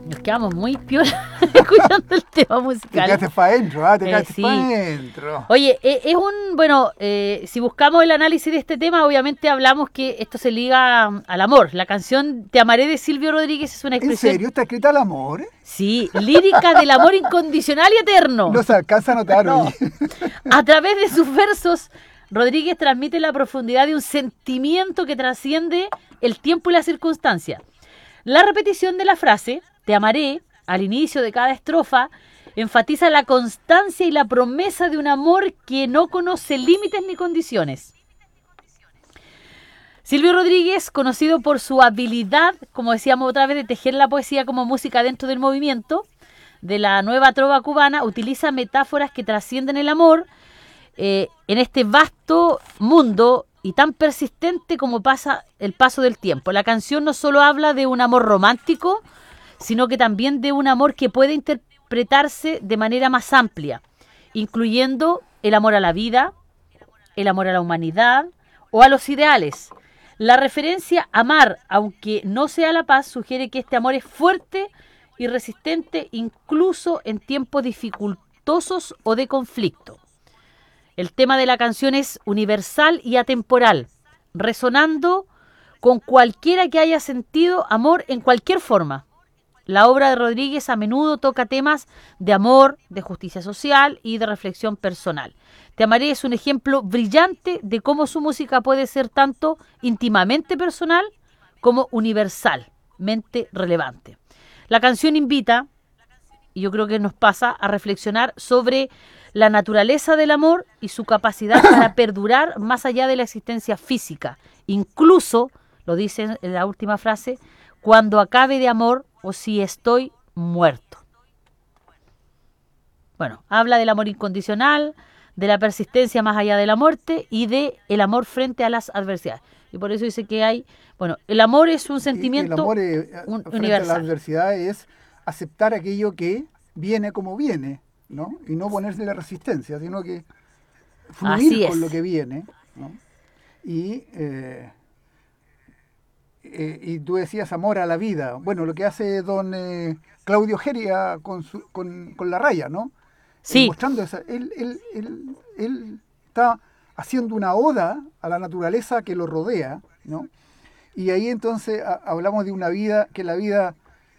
Nos quedamos muy piola escuchando el tema musical. Te quedaste para adentro, te quedaste sí. para adentro. Oye, es bueno, si buscamos el análisis de este tema, obviamente hablamos que esto se liga al amor. La canción Te amaré de Silvio Rodríguez es una expresión... ¿En serio está escrita al amor? Sí, lírica del amor incondicional y eterno. No se alcanza a notar, No. oye. A través de sus versos, Rodríguez transmite la profundidad de un sentimiento que trasciende el tiempo y la circunstancia. La repetición de la frase, te amaré, al inicio de cada estrofa, enfatiza la constancia y la promesa de un amor que no conoce límites ni condiciones. Silvio Rodríguez, conocido por su habilidad, como decíamos otra vez, de tejer la poesía como música dentro del movimiento de la nueva trova cubana, utiliza metáforas que trascienden el amor en este vasto mundo y tan persistente como pasa el paso del tiempo. La canción no solo habla de un amor romántico, sino que también de un amor que puede interpretarse de manera más amplia, incluyendo el amor a la vida, el amor a la humanidad o a los ideales. La referencia amar, aunque no sea la paz, sugiere que este amor es fuerte y resistente incluso en tiempos dificultosos o de conflicto. El tema de la canción es universal y atemporal, resonando con cualquiera que haya sentido amor en cualquier forma. La obra de Rodríguez a menudo toca temas de amor, de justicia social y de reflexión personal. Te amaré es un ejemplo brillante de cómo su música puede ser tanto íntimamente personal como universalmente relevante. La canción invita, y yo creo que nos pasa, a reflexionar sobre la naturaleza del amor y su capacidad para perdurar más allá de la existencia física. Incluso, lo dice en la última frase, cuando acabe de amor o si estoy muerto. Bueno, habla del amor incondicional, de la persistencia más allá de la muerte y de el amor frente a las adversidades. Y por eso dice que hay, bueno, el amor es un sentimiento el amor frente universal. a la adversidad es aceptar aquello que viene como viene, ¿no? Y no ponerse la resistencia, sino que fluir con lo que viene, ¿no? Y tú decías amor a la vida. Bueno, lo que hace don Claudio Geria con La Raya, ¿no? Sí. Mostrando esa, él está haciendo una oda a la naturaleza que lo rodea, ¿no? Y ahí entonces hablamos de una vida, que la vida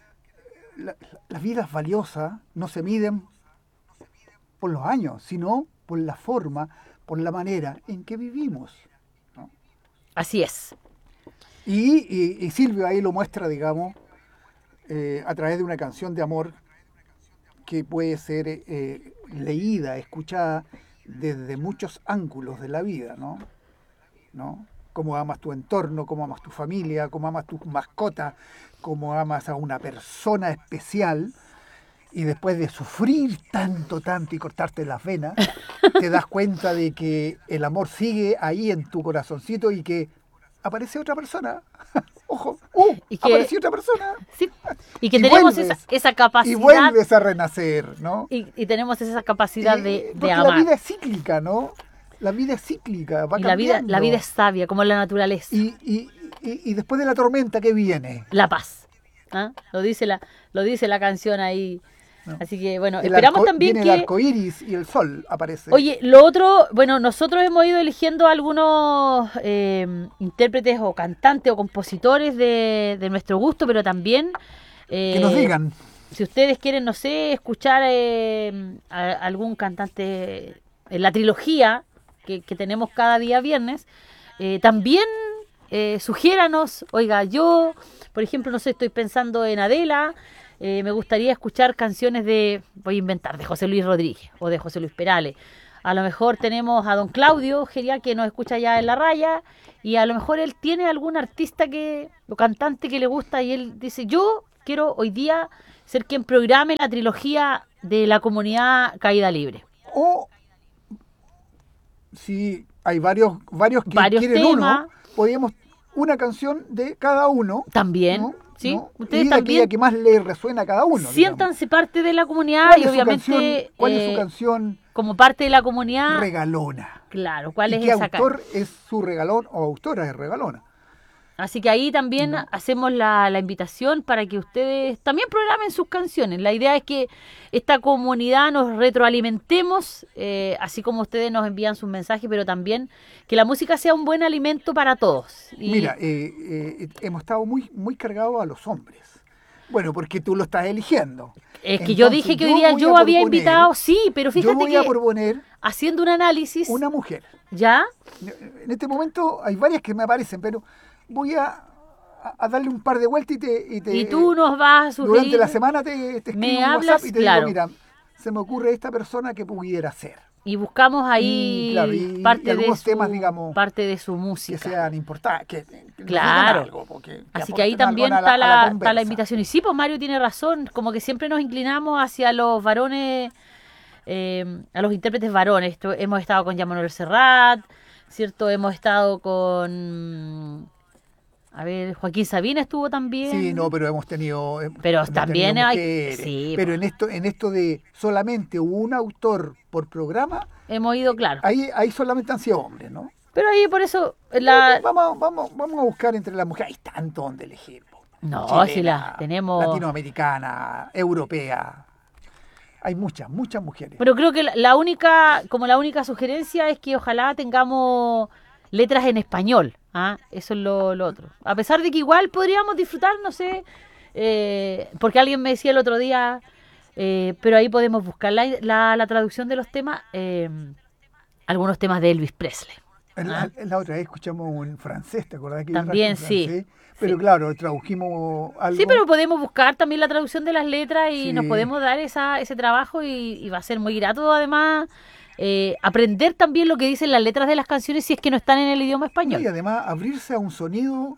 es valiosa, no se miden por los años, sino por la forma, por la manera en que vivimos, ¿no? Así es. Y Silvio ahí lo muestra, digamos, a través de una canción de amor que puede ser leída, escuchada desde muchos ángulos de la vida, ¿no? Cómo amas tu entorno, cómo amas tu familia, cómo amas tus mascotas, cómo amas a una persona especial. Y después de sufrir tanto y cortarte las venas, te das cuenta de que el amor sigue ahí en tu corazoncito y que aparece otra persona. Ojo, apareció otra persona. Sí, y que tenemos esa capacidad. Y vuelves a renacer, ¿no? Y tenemos esa capacidad de amar. La vida es cíclica, ¿no? La vida es cíclica, va cambiando. La vida es sabia, como la naturaleza. Y después de la tormenta, ¿qué viene? La paz. ¿Ah? Lo dice la canción ahí. No. Así que, bueno, esperamos también que... el arco iris y el sol aparece. Oye, lo otro, bueno, nosotros hemos ido eligiendo algunos intérpretes o cantantes o compositores de nuestro gusto, pero también... que nos digan. Si ustedes quieren, no sé, escuchar a algún cantante en la trilogía que tenemos cada día viernes, también sugiéranos. Oiga, yo, por ejemplo, no sé, estoy pensando en Adela... me gustaría escuchar canciones voy a inventar, de José Luis Rodríguez o de José Luis Perales. A lo mejor tenemos a don Claudio Geria, que nos escucha ya en La Raya, y a lo mejor él tiene algún artista o cantante que le gusta y él dice, yo quiero hoy día ser quien programe la trilogía de la comunidad Caída Libre. O si hay varios que quieren temas, uno, podríamos una canción de cada uno. También. ¿No? ¿Sí? ¿No? Ustedes y también que más le resuena a cada uno. Siéntanse parte de la comunidad y obviamente ¿cuál es su canción? Como parte de la comunidad. Regalona. Claro, ¿cuál ¿Y es qué esa autor es su regalón o autora es regalona? Así que ahí también No. hacemos la invitación para que ustedes también programen sus canciones. La idea es que esta comunidad nos retroalimentemos, así como ustedes nos envían sus mensajes, pero también que la música sea un buen alimento para todos. Y Mira, hemos estado muy cargados a los hombres. Bueno, porque tú lo estás eligiendo. es que yo Entonces, dije que hoy día voy yo a había proponer- invitado, sí, pero Yo fíjate voy a que proponer haciendo un análisis, una mujer. ¿ya? En este momento hay varias que me aparecen, pero voy a darle un par de vueltas Y tú nos vas a sugerir, durante la semana te me escribo un hablas, WhatsApp y te claro. digo, mira, se me ocurre esta persona que pudiera ser. y buscamos ahí Y, claro, y parte algunos de temas, digamos, parte de su Que música. sean importantes, que nos Claro. digan algo, porque, Así que ahí aporten algo también a está a la conversa. invitación. Y sí, pues Mario tiene razón, como que siempre nos inclinamos hacia los varones, a los intérpretes varones. Hemos estado con Jean Manuel Serrat, ¿cierto? Hemos estado con, a ver, Joaquín Sabina estuvo también. Sí, no, pero hemos tenido, Pero hemos también tenido hay, mujeres. sí, Pero en esto de solamente un autor por programa, hemos ido, claro. ahí solamente han sido hombres, ¿no? Pero ahí por eso, Vamos a buscar entre las mujeres. Hay tanto donde elegir. Po. no, Chilena, si las tenemos. latinoamericana, europea. Hay muchas mujeres. Pero creo que la única sugerencia es que ojalá tengamos letras en español. ¿Ah? Eso es lo otro. A pesar de que igual podríamos disfrutar, no sé, porque alguien me decía el otro día, pero ahí podemos buscar la traducción de los temas, algunos temas de Elvis Presley. ¿Ah? La otra vez escuchamos un francés, ¿te acordás que También, yo traje un francés? sí. Pero Sí. claro, tradujimos algo. Sí, pero podemos buscar también la traducción de las letras y Sí. nos podemos dar ese trabajo y va a ser muy grato además aprender también lo que dicen las letras de las canciones si es que no están en el idioma No, español. y además abrirse a un sonido,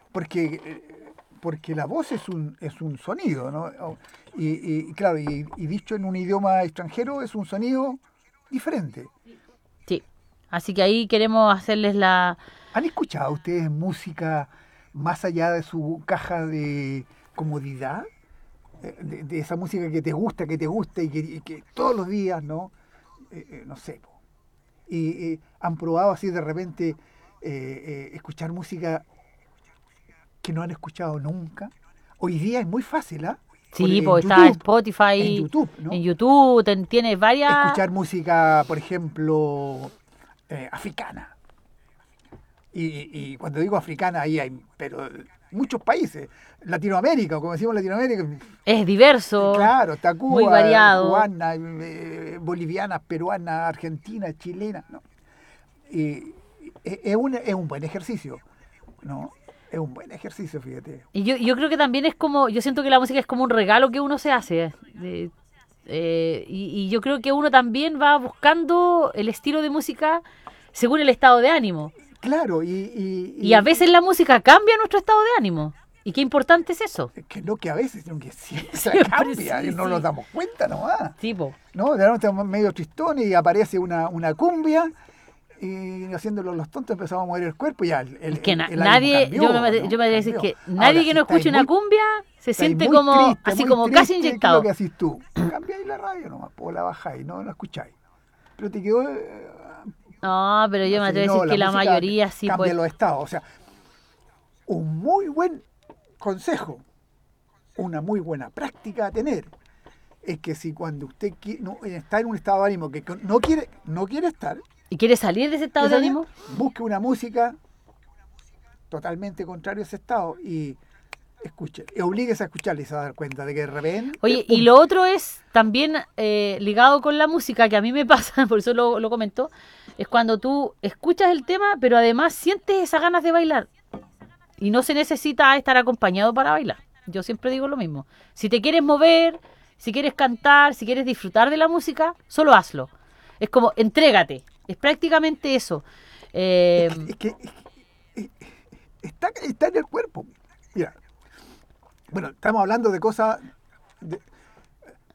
porque la voz es un sonido, ¿no? Y claro, y dicho en un idioma extranjero es un sonido diferente. Sí, así que ahí queremos hacerles ¿Han escuchado ustedes música más allá de su caja de comodidad? De esa música que te gusta y que todos los días, ¿no? No sé. Po. Y han probado así de repente escuchar música que no han escuchado nunca. Hoy día es muy fácil, ¿ah? Sí, En pues está YouTube, Spotify, en YouTube, ¿no? en YouTube tiene varias. Escuchar música, por ejemplo, africana. Y cuando digo africana, ahí hay, pero muchos países. Latinoamérica, como decimos Latinoamérica, Es diverso, claro, está Cuba, muy variado. cubana, boliviana, peruana, argentina, chilena, ¿no? Es un buen ejercicio, ¿no? Es un buen ejercicio, fíjate. Y yo creo que también es como, yo siento que la música es como un regalo que uno se hace. Y yo creo que uno también va buscando el estilo de música según el estado de ánimo. Claro, Y a veces la música cambia nuestro estado de ánimo. Y qué importante es eso. que a veces, sino que siempre Siempre, cambia, sí, y no sí. nos damos cuenta nomás. Tipo, ¿No? De repente estamos medio tristones y aparece una cumbia y haciéndolo los tontos empezamos a mover el cuerpo y ya es que el ánimo nadie, cambió, yo me ¿no? voy a decir Cambió. que nadie Ahora, que si no escuche estáis una muy- cumbia se estáis siente muy como triste, así muy como triste, casi ¿qué es inyectado. lo que haces tú? Cambiáis la radio nomás, o la bajáis, no escucháis. Pero te quedó... No, pero yo me así, atrevo a decir que la música mayoría sí cambia pues. los estados. O sea, un muy buen consejo, una muy buena práctica a tener, es que si cuando usted está en un estado de ánimo que no quiere estar, ¿Y quieres salir de ese estado de ánimo? busque una música totalmente contrario a ese estado y escuche, y oblíguese a escucharla y se va a dar cuenta de que de repente... Oye, ¡pum! y lo otro es también ligado con la música, que a mí me pasa, por eso lo comento, es cuando tú escuchas el tema, pero además sientes esas ganas de bailar. Y no se necesita estar acompañado para bailar. Yo siempre digo lo mismo. Si te quieres mover, si quieres cantar, si quieres disfrutar de la música, solo hazlo. Es como, entrégate. Es prácticamente eso. Es que está en el cuerpo. Mira, bueno, estamos hablando de cosas